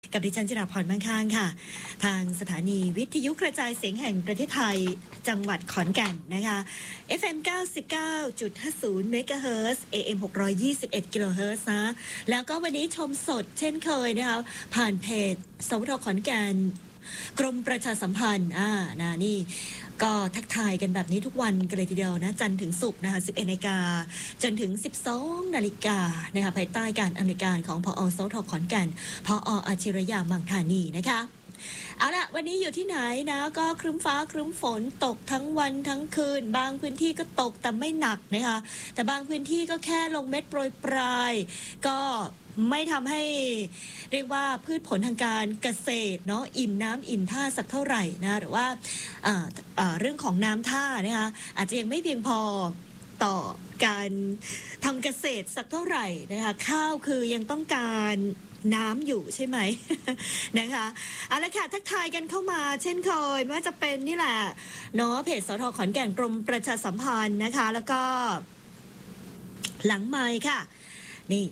กับดิฉันจิราพรมั่งคั่งค่ะทางสถานีวิทยุกระจายเสียงแห่งประเทศไทยจังหวัดขอนแก่นนะคะ FM 99.50 เมกะเฮิรตซ์ AM 621 กิโลเฮิรตซ์นะแล้วก็วันนี้ชมสดเช่นเคยนะคะผ่านเพจสวทขอนแก่นกรมประชาสัมพันธ์นี่ก็ทักทายกันแบบนี้ทุกวันกันเลยทีเดียวนะจันทร์ถึงศุกร์นะคะ 11 นาฬิกาจนถึง 12 นาฬิกานะคะภายใต้การอำนวยการของผอ.สวทขอนแก่นผอ.อาชิรยามังธานีนะคะเอาละวันนี้อยู่ที่ไหนนะก็ครึ้มฟ้าครึ้มฝนตกทั้งวันทั้งคืนบางพื้นที่ก็ตกแต่ไม่หนักนะคะแต่บางพื้นที่ก็แค่ลงเม็ดโปรยปลายก็ไม่ทำให้เรียกว่าพืชผลทางการเกษตรเนาะอิ่มน้ำอิ่มท่าสักเท่าไหร่นะหรือว่าเรื่องของน้ำท่านะคะอาจจะยังไม่เพียงพอต่อการทำเกษตรสักเท่าไหร่นะคะข้าวคือยังต้องการน้ำอยู่ใช่ไหม นะคะเอาละค่ะทักทายกันเข้ามาเช่นเคยไม่ว่าจะเป็นนี่แหละเนาะเพจสทขอนแก่นกรมประชาสัมพันธ์นะคะแล้วก็หลังไมค์ค่ะนี่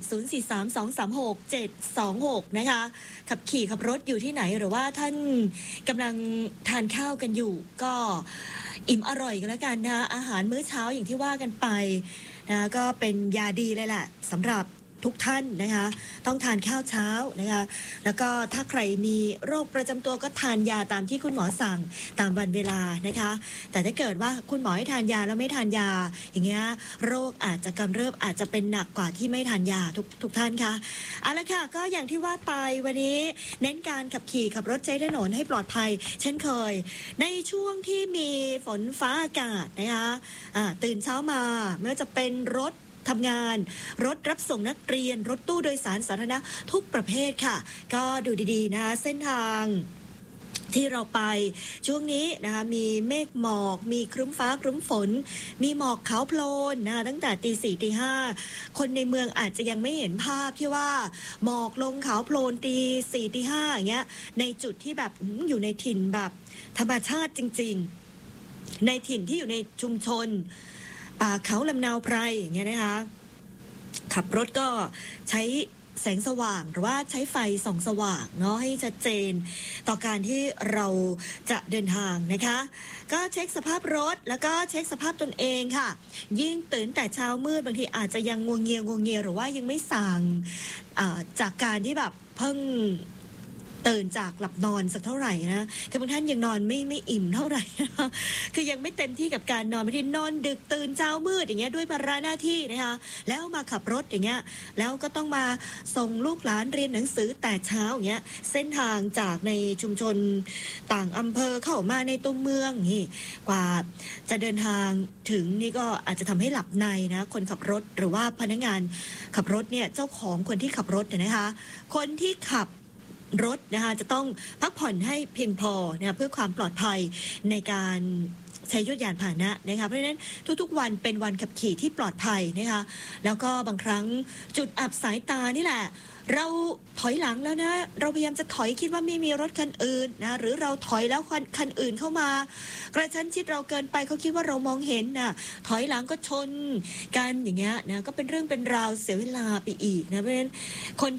0432367726นะคะขับขี่ขับรถอยู่ที่ไหนหรือว่าท่านกำลังทานข้าวกันอยู่ก็อิ่มอร่อยกันแล้วกันนะอาหารมื้อเช้าอย่างที่ว่ากันไปนะก็เป็นยาดีเลยแหละสำหรับทุกท่านนะคะต้องทานข้าวเช้านะคะแล้วก็ถ้าใครมีโรคประจำตัวก็ทานยาตามที่คุณหมอสั่งตามวันเวลานะคะแต่ถ้าเกิดว่าคุณหมอให้ทานยาแล้วไม่ทานยาอย่างเงี้ยโรคอาจจะกำเริบอาจจะเป็นหนักกว่าที่ไม่ทานยาทุกท่านค่ะเอาละค่ะก็อย่างที่ว่าไปวันนี้เน้นการขับขี่ขับรถใช้ถนนให้ปลอดภัยเช่นเคยในช่วงที่มีฝนฟ้าอากาศนะคะตื่นเช้ามาไม่ว่าจะเป็นรถทำงานรถรับส่งนักเรียนรถตู้โดยสารสาธารณะทุกประเภทค่ะก็ดูดีๆนะคะเส้นทางที่เราไปช่วงนี้นะคะมีเมฆหมอกมีครึ้มฟ้าครึ้มฝนมีหมอกขาวโพลนนะคะตั้งแต่ตีสี่ตีห้าคนในเมืองอาจจะยังไม่เห็นภาพที่ว่าหมอกลงขาวโพลนตีสี่ตีห้าอย่างเงี้ยในจุดที่แบบอยู่ในถิ่นแบบธรรมชาติจริงๆในถิ่นที่อยู่ในชุมชนป่าเขาลำนาวไพรอย่างเงี้ยนะคะขับรถก็ใช้แสงสว่างหรือว่าใช้ไฟส่องสว่างเนาะให้ชัดเจนต่อการที่เราจะเดินทางนะคะก็เช็คสภาพรถแล้วก็เช็คสภาพตนเองค่ะยิ่งตื่นแต่เช้ามืดบางทีอาจจะยังงวงเงียหรือว่ายังไม่สั่งจากการที่แบบเพิ่งตื่นจากหลับนอนสักเท่าไหร่นะคือบางท่านยังนอนไม่อิ่มเท่าไหร่คือยังไม่เต็มที่กับการนอนบางทีนอนดึกตื่นเช้ามืดอย่างเงี้ยด้วยภาระหน้าที่นะคะแล้วมาขับรถอย่างเงี้ยแล้วก็ต้องมาส่งลูกหลานเรียนหนังสือแต่เช้าอย่างเงี้ยเส้นทางจากในชุมชนต่างอำเภอเข้ามาในตัวเมืองนี่กว่าจะเดินทางถึงนี่ก็อาจจะทำให้หลับในนะคนขับรถหรือว่าพนักงานขับรถเนี่ยเจ้าของคนที่ขับรถเนี่ยนะคะคนที่ขับรถนะคะจะต้องพักผ่อนให้เพียงพอนะคะเพื่อความปลอดภัยในการใช้ยานพาหนะนะคะเพราะฉะนั้นทุกๆวันเป็นวันขับขี่ที่ปลอดภัยนะคะแล้วก็บางครั้งจุดอับสายตานี่แหละเราถอยหลังแล้วนะเราพยายามจะถอยคิดว่าไม่มีรถคันอื่นนะหรือเราถอยแล้วคันอื่นเข้ามากระชั้นชิดเราเกินไปเขาคิดว่าเรามองเห็นนะถอยหลังก็ชนกันอย่างเงี้ยนะก็เป็นเรื่องเป็นราวเสียเวลาไปอีกนะเพราะฉะนั้นคน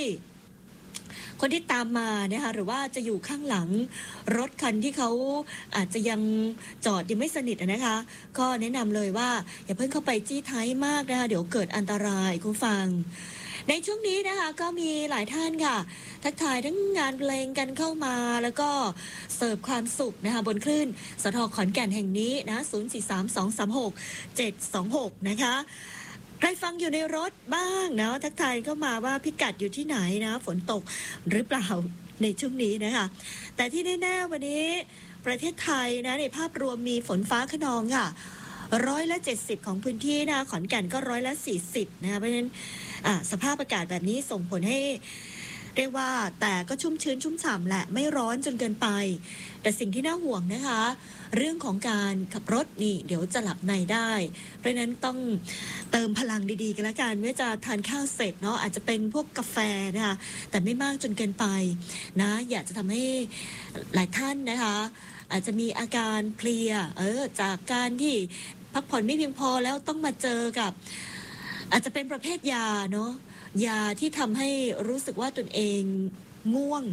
ที่ตามมานะคะหรือว่าจะอยู่ข้างหลังรถคันที่เขาอาจจะยังจอดยังไม่สนิทนะคะก็แนะนำเลยว่าอย่าเพิ่งเข้าไปจี้ท้ายมากนะคะเดี๋ยวเกิดอันตรายคุณฟังในช่วงนี้นะคะก็มีหลายท่านค่ะทักทายทั้งงานเพลงกันเข้ามาแล้วก็เสิร์ฟความสุขนะคะบนคลื่นสทขอนแก่นแห่งนี้นะ0432367726นะคะใครฟังอยู่ในรถบ้างนะทักทายเข้ามาว่าพิกัดอยู่ที่ไหนนะฝนตกหรือเปล่าในช่วงนี้นะคะแต่ที่แน่ๆวันนี้ประเทศไทยนะในภาพรวมมีฝนฟ้าคะนองค่ะ170%ของพื้นที่นะขอนแก่นก็140%นะคะเพราะฉะนั้นสภาพอากาศแบบนี้ส่งผลให้เรียกว่าแต่ก็ชุ่มชื้นชุ่มฉ่ำแหละไม่ร้อนจนเกินไปแต่สิ่งที่น่าห่วงนะคะเรื่องของการขับรถนี่เดี๋ยวจะหลับในได้เพราะนั้นต้องเติมพลังดีๆกันละกันเมื่อจะทานข้าวเสร็จเนาะอาจจะเป็นพวกกาแฟนะคะแต่ไม่มากจนเกินไปนะอยากจะทำให้หลายท่านนะคะอาจจะมีอาการเพลียจากการที่พักผ่อนไม่เพียงพอแล้วต้องมาเจอกับอาจจะเป็นประเภทยาเนาะยาที่ทำให้รู้สึกว่าตนเองง่วง